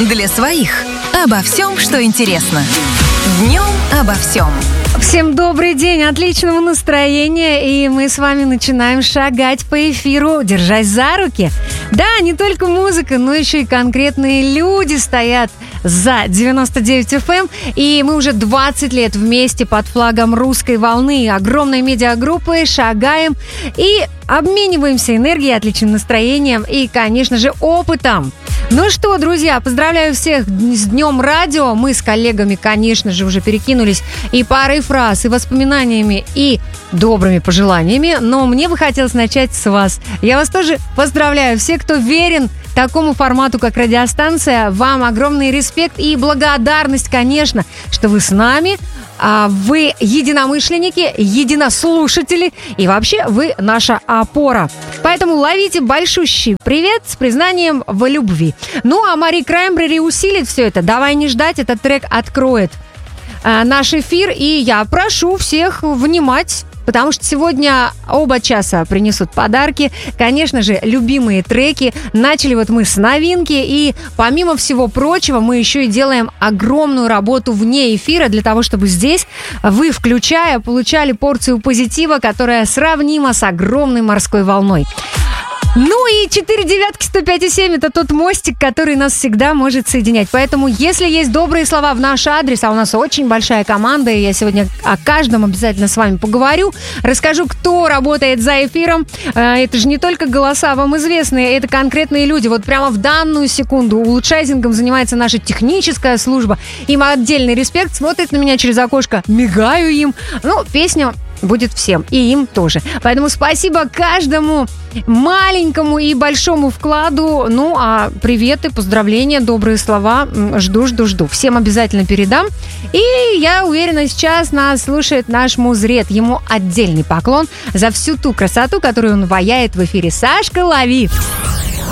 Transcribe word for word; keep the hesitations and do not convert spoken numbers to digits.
Для своих. Обо всем, что интересно. Днем обо всем. Всем добрый день, отличного настроения, и мы с вами начинаем шагать по эфиру, держась за руки. Да, не только музыка, но еще и конкретные люди стоят за девяносто девять эф эм, и мы уже двадцать лет вместе под флагом русской волны, огромной медиагруппы, шагаем и обмениваемся энергией, отличным настроением и, конечно же, опытом. Ну что, друзья, поздравляю всех с Днем Радио. Мы с коллегами, конечно же, уже перекинулись и парой фраз, и воспоминаниями, и добрыми пожеланиями. Но мне бы хотелось начать с вас. Я вас тоже поздравляю. Все, кто верен такому формату, как радиостанция, вам огромный респект и благодарность, конечно, что вы с нами. Вы единомышленники, единослушатели, и вообще вы наша опора. Поэтому ловите большущий привет с признанием в любви. Ну, а Мари Краймбрери усилит все это. Давай не ждать, этот трек откроет э, наш эфир. И я прошу всех внимать, потому что сегодня оба часа принесут подарки. Конечно же, любимые треки. Начали вот мы с новинки. И помимо всего прочего, мы еще и делаем огромную работу вне эфира для того, чтобы здесь вы, включая, получали порцию позитива, которая сравнима с огромной морской волной. Ну и четыре девятки сто пять и семь это тот мостик, который нас всегда может соединять. Поэтому, если есть добрые слова в наш адрес, а у нас очень большая команда, и я сегодня о каждом обязательно с вами поговорю, расскажу, кто работает за эфиром. Это же не только голоса вам известные, это конкретные люди. Вот прямо в данную секунду улучшайзингом занимается наша техническая служба. Им отдельный респект, смотрит на меня через окошко, мигаю им. Ну, песню будет всем, и им тоже. Поэтому спасибо каждому маленькому и большому вкладу. Ну, а приветы, поздравления, добрые слова жду, жду, жду. Всем обязательно передам. И я уверена, сейчас нас слушает наш музред. Ему отдельный поклон за всю ту красоту, которую он ваяет в эфире. Сашка, лови!